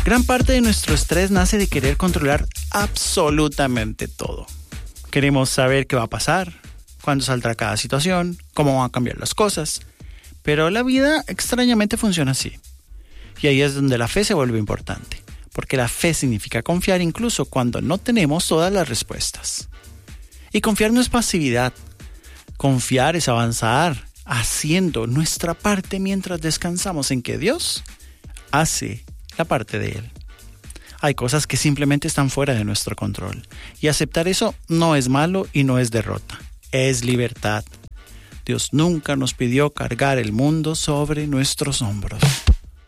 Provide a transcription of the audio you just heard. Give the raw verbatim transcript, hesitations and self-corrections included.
Gran parte de nuestro estrés nace de querer controlar absolutamente todo. Queremos saber qué va a pasar, cuándo saldrá cada situación, cómo van a cambiar las cosas. Pero la vida extrañamente funciona así. Y ahí es donde la fe se vuelve importante, porque la fe significa confiar incluso cuando no tenemos todas las respuestas. Y confiar no es pasividad. Confiar es avanzar, haciendo nuestra parte mientras descansamos en que Dios hace la parte de Él. Hay cosas que simplemente están fuera de nuestro control. Y aceptar eso no es malo y no es derrota. Es libertad. Dios nunca nos pidió cargar el mundo sobre nuestros hombros.